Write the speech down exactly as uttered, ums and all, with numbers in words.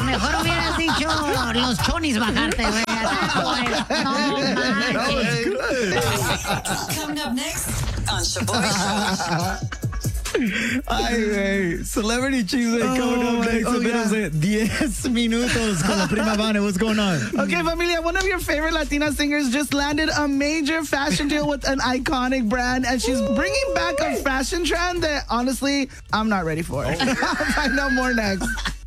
Mejor hubieras dicho los chonis bajarte, güey. No manches. Coming up next on Shaboy Show. Ay, güey. Celebrity Cheese oh, coming up next. Oh, menos de diez minutos con la prima Vane. What's going on? Okay, familia, one of your favorite Latina singers just landed a major fashion deal with an iconic brand, and she's bringing back a fashion trend that, honestly, I'm not ready for. I'll find out more next.